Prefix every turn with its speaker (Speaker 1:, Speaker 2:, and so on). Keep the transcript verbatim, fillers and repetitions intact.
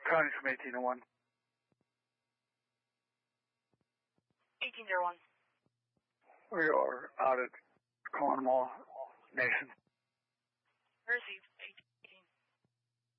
Speaker 1: Connie from eighteen oh one.
Speaker 2: eighteen oh one.
Speaker 1: We are out at Cornwall Nation.